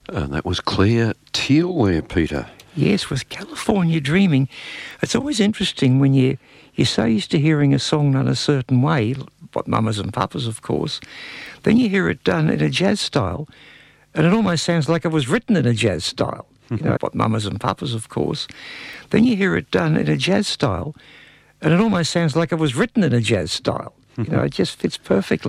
And that was Claire Teal there, Peter. Yes, with California Dreaming. It's always interesting when you're so used to hearing a song done a certain way, but Mamas and Papas, of course, then you hear it done in a jazz style, and it almost sounds like it was written in a jazz style. You know, but Mamas and Papas, of course. Then you hear it done in a jazz style, and it almost sounds like it was written in a jazz style. You know, it just fits perfectly.